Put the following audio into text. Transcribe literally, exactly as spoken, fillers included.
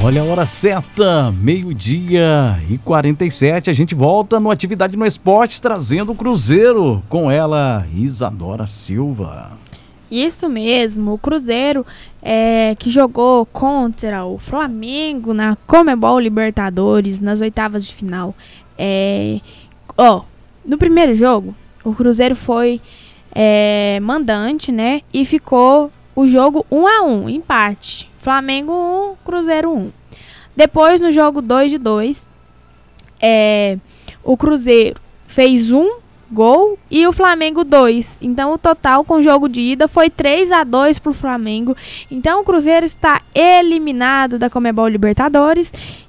Olha a hora certa, meio-dia e quarenta e sete. A gente volta no Atividade no Esporte trazendo o Cruzeiro. Com ela, Isadora Silva. Isso mesmo, o Cruzeiro é, que jogou contra o Flamengo na Conmebol Libertadores nas oitavas de final. É, ó, no primeiro jogo, o Cruzeiro foi é, mandante, né? E ficou o jogo um a um, empate. Flamengo um, Cruzeiro um. Depois, no jogo dois de dois, é, o Cruzeiro fez um gol e o Flamengo dois. Então, o total com o jogo de ida foi três a dois para o Flamengo. Então, o Cruzeiro está eliminado da Conmebol Libertadores